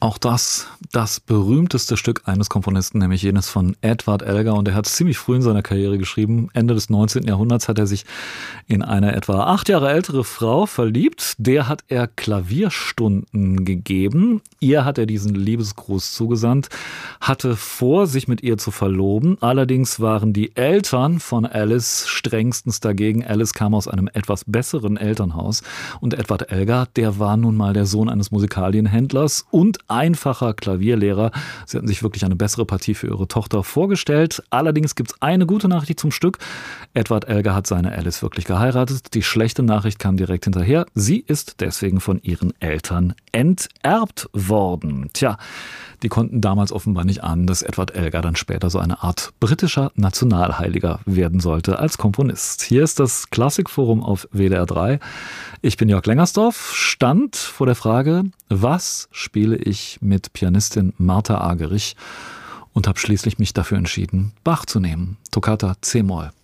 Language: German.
Auch das berühmteste Stück eines Komponisten, nämlich jenes von Edward Elgar. Und er hat es ziemlich früh in seiner Karriere geschrieben. Ende des 19. Jahrhunderts hat er sich in eine etwa 8 Jahre ältere Frau verliebt. Der hat er Klavierstunden gegeben. Ihr hat er diesen Liebesgruß zugesandt, hatte vor, sich mit ihr zu verloben. Allerdings waren die Eltern von Alice strengstens dagegen. Alice kam aus einem etwas besseren Elternhaus. Und Edward Elgar, der war nun mal der Sohn eines Musikalienhändlers und einfacher Klavierlehrer. Sie hatten sich wirklich eine bessere Partie für ihre Tochter vorgestellt. Allerdings gibt es eine gute Nachricht zum Stück. Edward Elgar hat seine Alice wirklich geheiratet. Die schlechte Nachricht kam direkt hinterher. Sie ist deswegen von ihren Eltern enterbt worden. Tja, die konnten damals offenbar nicht ahnen, dass Edward Elgar dann später so eine Art britischer Nationalheiliger werden sollte als Komponist. Hier ist das Klassikforum auf WDR 3. Ich bin Jörg Lengersdorf, stand vor der Frage, was spiele ich mit Pianistin Martha Argerich, und habe schließlich mich dafür entschieden, Bach zu nehmen. Toccata C-Moll.